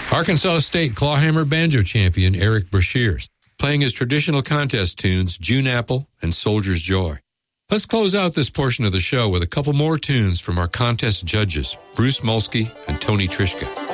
Arkansas State clawhammer banjo champion Eric Brashears, playing his traditional contest tunes, June Apple and Soldier's Joy. Let's close out this portion of the show with a couple more tunes from our contest judges, Bruce Molsky and Tony Trischka.